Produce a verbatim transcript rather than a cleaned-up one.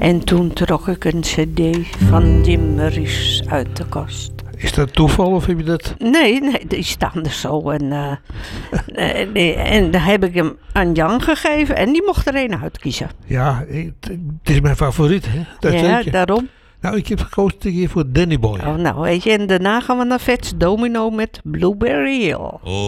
En toen trok ik een cd van Jim Maurice uit de kast. Is dat toeval of heb je dat... Nee, nee, die staan er zo. En, uh, uh, nee, en daar heb ik hem aan Jan gegeven en die mocht er een uitkiezen. Ja, het, het is mijn favoriet, hè? Dat ja, weet je. daarom. Nou, ik heb gekozen hier voor Danny Boy. Oh, nou, weet je, en daarna gaan we naar Vets Domino met Blueberry Hill.